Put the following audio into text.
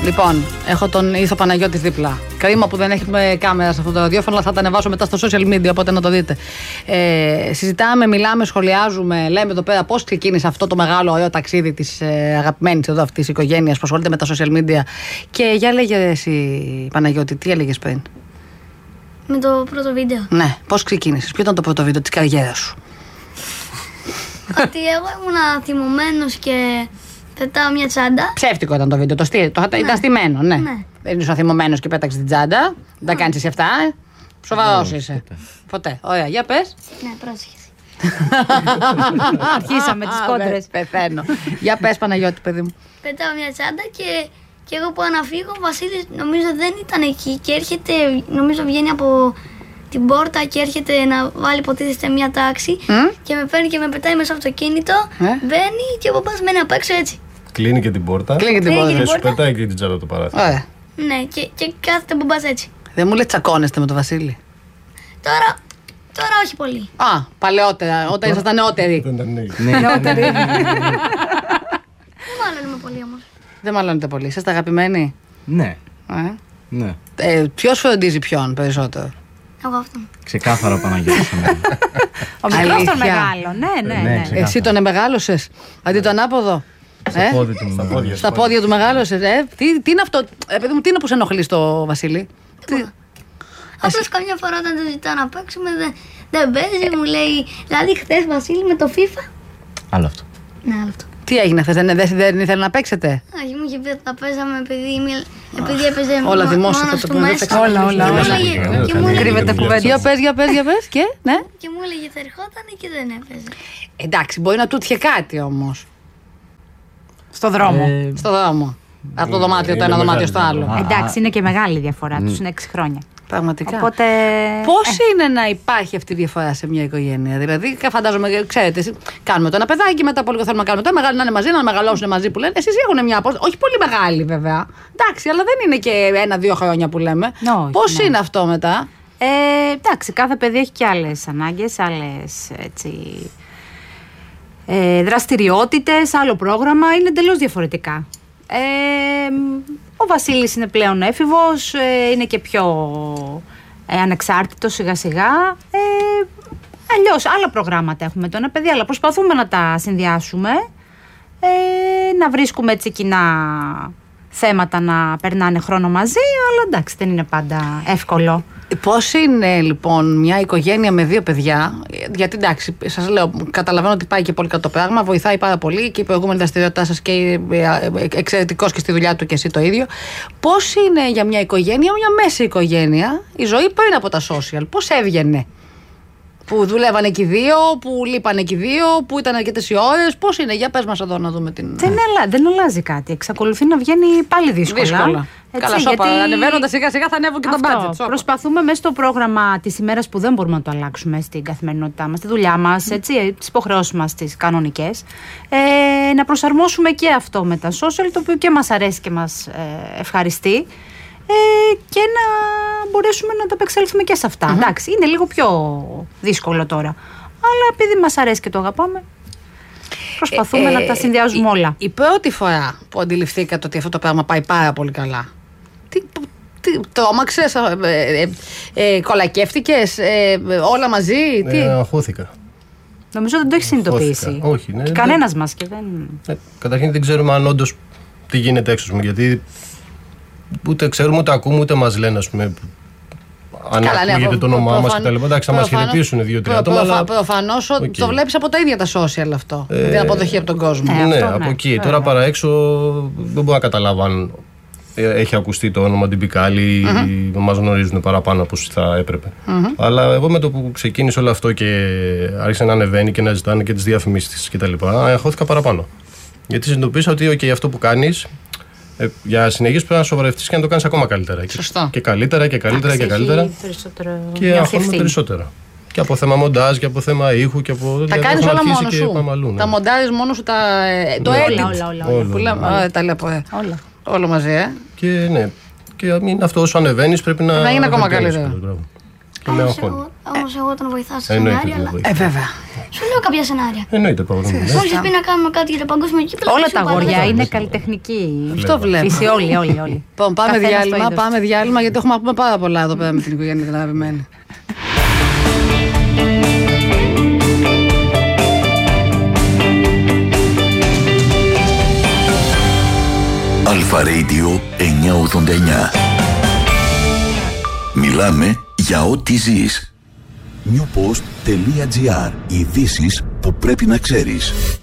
Λοιπόν, έχω τον Ήθο Παναγιώτη δίπλα. Κρίμα που δεν έχουμε κάμερα σε αυτό το ραδιόφωνο, αλλά θα τα ανεβάσω μετά στο social media, οπότε να το δείτε. Συζητάμε, μιλάμε, σχολιάζουμε, λέμε εδώ πέρα πώς ξεκίνησε αυτό το μεγάλο ωραίο ταξίδι της αγαπημένης εδώ αυτής της οικογένειας που ασχολείται με τα social media. Και για λέγε εσύ, Παναγιώτη, τι έλεγες πριν? Με το πρώτο βίντεο. Ναι, πώς ξεκίνησες, ποιο ήταν το πρώτο βίντεο της καριέρας σου? Ότι εγώ ήμουν θυμωμένος και πετάω μια τσάντα. Ψεύτικο ήταν το βίντεο, ήταν στημένο, ναι. Δεν ήσουν θυμωμένος και πέταξες την τσάντα. Δεν τα κάνεις εσύ αυτά, Σοβαρός είσαι. Ποτέ. Ωραία, για πες. Ναι, πρόσεχε. Αρχίσαμε τις κόντρες. Πεθαίνω. Για πες, Παναγιώτη, παιδί μου. Πετάω μια τσάντα και εγώ που αναφύγω, ο Βασίλης νομίζω δεν ήταν εκεί και έρχεται, νομίζω βγαίνει από την πόρτα και έρχεται να βάλει, υποτίθεται, μια τάξη και με παίρνει και με πετάει μέσα από το αυτοκίνητο. Μπαίνει και ο παπάς μένει απ' έξω έτσι. Κλείνει και την πόρτα. Και σου πετάει και την τσάντα το παράθυρο. Ωραία. Ναι, και κάθεται ο μπαμπάς έτσι. Δεν μου λέει τσακώνεστε με τον Βασίλη? Τώρα όχι πολύ. Α, παλαιότερα, όταν ήσασταν νεότεροι. Νεότεροι. Δεν μάλλον πολύ όμως. Δεν μαλώνετε πολύ. Είσαστε αγαπημένοι? Ναι. Ναι. Ποιος φροντίζει ποιον περισσότερο? Εγώ αυτόν. Ξεκάθαρα ο Παναγιώτης. Ο μικρός τον μεγάλο. Ναι. Εσύ τον εμεγάλωσες αντί το ανάποδο? Στα πόδια του μεγάλωσες. Τι είναι αυτό, παιδί μου, τι είναι που σε ενοχλεί στο Βασίλη? Απλώς καμιά φορά όταν το ζητάω να παίξουμε δεν παίζει, μου λέει. Δηλαδή χθες, Βασίλη, με το FIFA. Άλλο αυτό. Ναι, άλλο αυτό. Τι έγινε χθες, δεν ήθελε να παίξετε? Όχι, μου είχε πει ότι τα παίζαμε επειδή έπαιζε όλα δημόσια μόνος θα του το πούμε. μέσα. Όλα. Κρύβεται κουβέντα. Για πες, και ναι. Και μου έλεγε θα ερχόταν και δεν έπαιζε. Εντάξει, μπορεί να του είχε κάτι όμως. Στο δρόμο. Στο δρόμο. Από το δωμάτιο το ένα δωμάτιο στο άλλο. Εντάξει, είναι και μεγάλη η διαφορά τους, είναι 6 χρόνια. Πραγματικά. Οπότε. Πώς είναι να υπάρχει αυτή η διαφορά σε μια οικογένεια? Δηλαδή, φαντάζομαι, ξέρετε, κάνουμε το ένα παιδάκι, μετά από λίγο θέλουμε να κάνουμε το μεγάλο, να είναι μαζί, να μεγαλώσουν μαζί που λένε. Εσείς έχουν μια απόσταση, όχι πολύ μεγάλη βέβαια. Εντάξει, αλλά δεν είναι και 1-2 χρόνια που λέμε. Πώς είναι αυτό μετά? Εντάξει, κάθε παιδί έχει και άλλες ανάγκες, άλλες δραστηριότητες, άλλο πρόγραμμα, είναι εντελώς διαφορετικά. Ο Βασίλης είναι πλέον έφηβος, είναι και πιο ανεξάρτητος σιγά σιγά. Αλλιώς άλλα προγράμματα έχουμε το ένα παιδί, αλλά προσπαθούμε να τα συνδυάσουμε, να βρίσκουμε έτσι κοινά θέματα να περνάνε χρόνο μαζί, αλλά εντάξει, δεν είναι πάντα εύκολο. Πώς είναι λοιπόν μια οικογένεια με 2 παιδιά? Γιατί εντάξει, σας λέω, καταλαβαίνω ότι πάει και πολύ καλά το πράγμα, βοηθάει πάρα πολύ και η προηγούμενη δραστηριότητά σας και εξαιρετικός και στη δουλειά του και εσύ το ίδιο. Πώς είναι για μια οικογένεια, μια μέση οικογένεια, η ζωή πριν από τα social? Πώς έβγαινε? Που δουλεύανε και οι 2, που λείπανε και οι 2, που ήταν αρκετές οι ώρες. Πώς είναι, για πες μας εδώ να δούμε την. Δεν αλλάζει κάτι. Εξακολουθεί να βγαίνει πάλι δύσκολα. Καλά, γιατί ανεβαίνοντας σιγά σιγά θα ανέβουν και τα budget. Προσπαθούμε μέσα στο πρόγραμμα της ημέρας που δεν μπορούμε να το αλλάξουμε στην καθημερινότητά μας, στη δουλειά μας, τις υποχρεώσεις μας, τις κανονικές, να προσαρμόσουμε και αυτό με τα social, το οποίο και μας αρέσει και μας ευχαριστεί. Και να μπορέσουμε να το απεξέλθουμε και σε αυτά. Εντάξει, είναι λίγο πιο δύσκολο τώρα. Αλλά επειδή μας αρέσει και το αγαπάμε, προσπαθούμε να τα συνδυάζουμε όλα. Η πρώτη φορά που αντιληφθήκατε ότι αυτό το πράγμα πάει πάρα πολύ καλά, τρόμαξες, κολακεύτηκες, όλα μαζί? Αγχώθηκα. Νομίζω δεν το έχει συνειδητοποιήσει. Όχι, ναι. Κανένας μας και δεν. Καταρχήν δεν ξέρουμε αν όντως τι γίνεται έξω, γιατί ούτε ξέρουμε, ούτε ακούμε, ούτε μας λένε, ας πούμε, αν ακούγεται το όνομά μας κτλ. Εντάξει, θα μας χαιρετήσουν 2-3 άτομα. Προφανώς το βλέπεις από τα ίδια τα social αυτό. Την αποδοχή από τον κόσμο. Ναι, από εκεί. Τώρα παρά έξω δεν μπορώ να καταλάβω αν έχει ακουστεί το όνομα Ντιμπικάλη ή μας γνωρίζουν παραπάνω από όσοι θα έπρεπε. Αλλά εγώ με το που ξεκίνησε όλο αυτό και άρχισε να ανεβαίνει και να ζητάνε και τις διαφημίσεις κτλ., αγχώθηκα παραπάνω. Γιατί συνειδητοποίησα ότι αυτό που κάνεις, για συνεχής πρέπει να σοβαρευτείς και να το κάνεις ακόμα καλύτερα. Σωστό. Και καλύτερα και καλύτερα και καλύτερα. Και αγχώνομαι περισσότερα. Και από θέμα μοντάζ και από θέμα ήχου και από. Τα κάνεις όλα μόνος σου. Τα μοντάζεις μόνος σου, το edit. Τα λέω όλα μαζί, Και ναι. Και αυτό όσο ανεβαίνεις πρέπει να γίνει ακόμα καλύτερα. Όμως εγώ τον βοηθάω στο σενάριο. Βέβαια. Σου λέω κάποια σενάρια. Εννοείται πρόβλημα. Μόλις πει να κάνουμε κάτι για το παγκόσμιο κύπελλο. Όλα τα αγόρια είναι καλλιτεχνικοί. Αυτό βλέπω. Φύση, όλοι. Πάμε διάλειμμα γιατί έχουμε να πούμε πάρα πολλά εδώ πέρα με την οικογένεια την αγαπημένη. Αλφα Radio 989. Μιλάμε για ό,τι ζεις. Newpost.gr. Ειδήσεις που πρέπει να ξέρεις.